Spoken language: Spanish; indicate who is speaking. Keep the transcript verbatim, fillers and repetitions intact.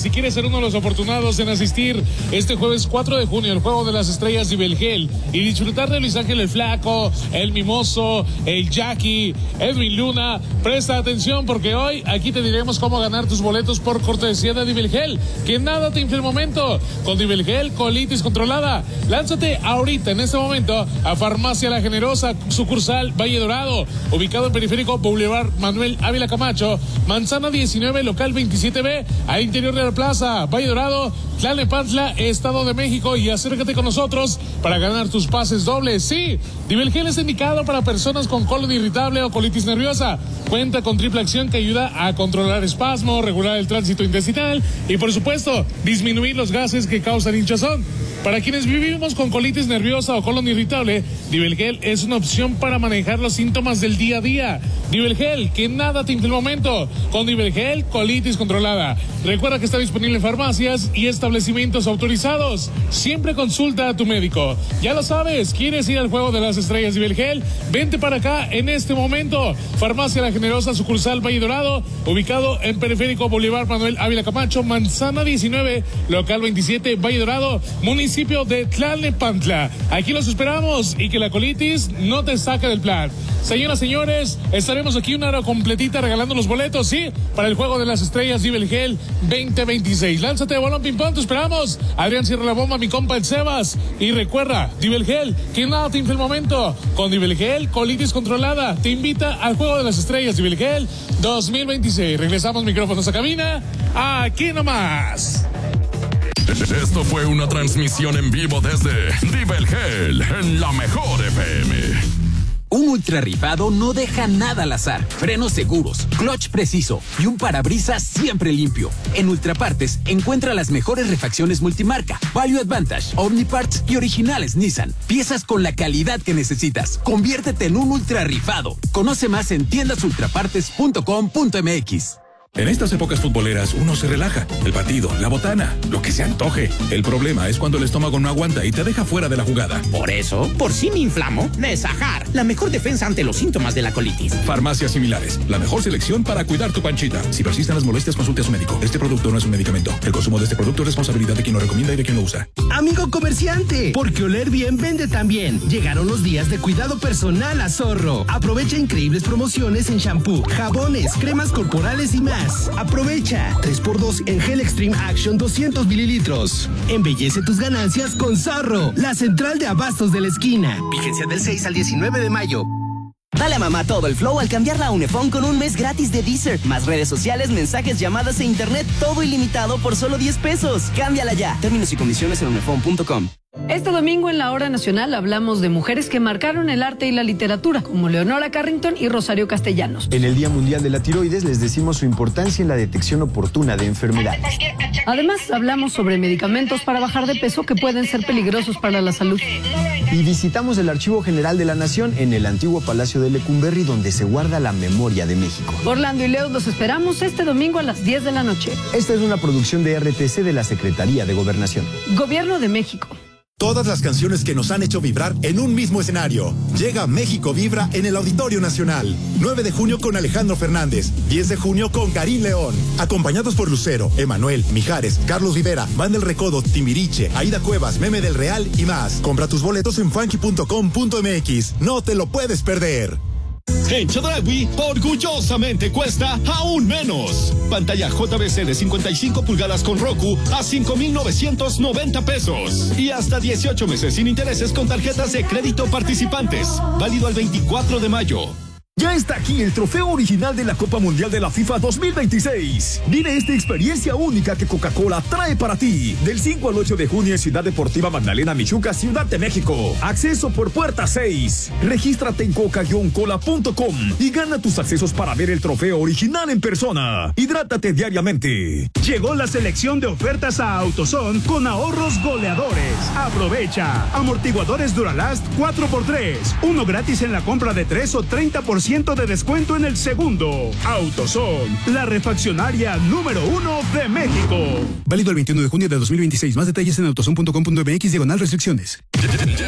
Speaker 1: Si quieres ser uno de los afortunados en asistir este jueves cuatro de junio al Juego de las Estrellas de Belgel y disfrutar de Luis Ángel el Flaco, el Mimoso, el Jackie, Edwin Luna, presta atención porque hoy aquí te diremos cómo ganar tus boletos por cortesía de Dibelgel. Que nada te infle el momento. Con Dibelgel, colitis controlada. Lánzate ahorita, en este momento, a Farmacia La Generosa, sucursal Valle Dorado, ubicado en Periférico Boulevard Manuel Ávila Camacho, Manzana diecinueve, local veintisiete B, al interior de la plaza, Valle Dorado, Tlalnepantla, Estado de México, y acércate con nosotros para ganar tus pases dobles. Sí, Dibelgel es indicado para personas con colon irritable o colitis nerviosa. Cuenta con triple acción que ayuda a controlar espasmo, regular el tránsito intestinal y, por supuesto, disminuir los gases que causan hinchazón. Para quienes vivimos con colitis nerviosa o colon irritable, Dibelgel es una opción para manejar los síntomas del día a día. Dibelgel, que nada te infle el momento. Con Dibelgel, colitis controlada. Recuerda que está disponible en farmacias y establecimientos autorizados. Siempre consulta a tu médico. Ya lo sabes, ¿quieres ir al Juego de las Estrellas Dibelgel? Vente para acá en este momento. Farmacia La Generosa, sucursal Valle Dorado, ubicado en Periférico Boulevard Manuel Ávila Camacho, Manzana diecinueve, local veintisiete, Valle Dorado, municipio de Tlalnepantla. Aquí los esperamos y que la colitis no te saque del plan. Señoras, señores, estaremos aquí una hora completita regalando los boletos, ¿sí? Para el Juego de las Estrellas Dibelgel veinte veintiséis. Lánzate de bolón ping-pong, te esperamos. Adrián cierra la bomba, mi compa el Sebas. Y recuerda, Dibelgel, que nada te infle el momento. Con Dibelgel, colitis controlada, te invita al Juego de las Estrellas Dibelgel dos mil veintiséis. Regresamos micrófonos a cabina, aquí nomás.
Speaker 2: Esto fue una transmisión en vivo desde Dibelgel en la mejor F M.
Speaker 3: Un ultra rifado no deja nada al azar. Frenos seguros, clutch preciso y un parabrisas siempre limpio. En Ultrapartes encuentra las mejores refacciones multimarca, Value Advantage, Omniparts y originales Nissan. Piezas con la calidad que necesitas. Conviértete en un ultra rifado. Conoce más en tiendas ultrapartes punto com punto m x.
Speaker 4: En estas épocas futboleras uno se relaja. El partido, la botana, lo que se antoje. El problema es cuando el estómago no aguanta y te deja fuera de la jugada.
Speaker 5: Por eso, por si me inflamo, Nesajar, la mejor defensa ante los síntomas de la colitis.
Speaker 4: Farmacias similares, la mejor selección para cuidar tu panchita. Si persisten las molestias, consulte a su médico. Este producto no es un medicamento. El consumo de este producto es responsabilidad de quien lo recomienda y de quien lo usa.
Speaker 6: Amigo comerciante, porque oler bien vende también. Llegaron los días de cuidado personal a Zorro. Aprovecha increíbles promociones en shampoo, jabones, cremas corporales y más. Aprovecha tres por dos en Gel Extreme Action doscientos mililitros. Embellece tus ganancias con Zorro, la central de abastos de la esquina. Vigencia del seis al diecinueve de mayo.
Speaker 7: Dale a mamá todo el flow al cambiarla a Unifón con un mes gratis de Deezer. Más redes sociales, mensajes, llamadas e internet, todo ilimitado por solo diez pesos. Cámbiala ya. Términos y condiciones en unifón punto com.
Speaker 8: Este domingo en la Hora Nacional hablamos de mujeres que marcaron el arte y la literatura, como Leonora Carrington y Rosario Castellanos.
Speaker 9: En el Día Mundial de la Tiroides les decimos su importancia en la detección oportuna de enfermedades.
Speaker 8: Además, hablamos sobre medicamentos para bajar de peso que pueden ser peligrosos para la salud.
Speaker 9: Y visitamos el Archivo General de la Nación en el antiguo Palacio de Lecumberri, donde se guarda la memoria de México.
Speaker 8: Orlando y Leo los esperamos este domingo a las diez de la noche.
Speaker 9: Esta es una producción de R T C de la Secretaría de Gobernación.
Speaker 8: Gobierno de México.
Speaker 10: Todas las canciones que nos han hecho vibrar en un mismo escenario. Llega México Vibra en el Auditorio Nacional. nueve de junio con Alejandro Fernández. diez de junio con Karim León. Acompañados por Lucero, Emanuel, Mijares, Carlos Rivera, Van del Recodo, Timbiriche, Aida Cuevas, Meme del Real y más. Compra tus boletos en funky punto com punto m x. No te lo puedes perder.
Speaker 11: En Chedraui, orgullosamente cuesta aún menos. Pantalla J V C de cincuenta y cinco pulgadas con Roku a cinco mil novecientos noventa pesos. Y hasta dieciocho meses sin intereses con tarjetas de crédito participantes. Válido al veinticuatro de mayo.
Speaker 12: Ya está aquí el trofeo original de la Copa Mundial de la FIFA dos mil veintiséis. Vive esta experiencia única que Coca-Cola trae para ti. Del cinco al ocho de junio en Ciudad Deportiva Magdalena Michuca, Ciudad de México. Acceso por puerta seis. Regístrate en coca guion cola punto com y gana tus accesos para ver el trofeo original en persona. Hidrátate diariamente.
Speaker 13: Llegó la selección de ofertas a AutoZone con ahorros goleadores. Aprovecha. Amortiguadores Duralast cuatro por tres. Uno gratis en la compra de tres o treinta por ciento de descuento en el segundo. AutoZone, la refaccionaria número uno de México.
Speaker 14: Válido el veintiuno de junio de dos mil veintiséis. Más detalles en autozone punto com punto m x diagonal restricciones.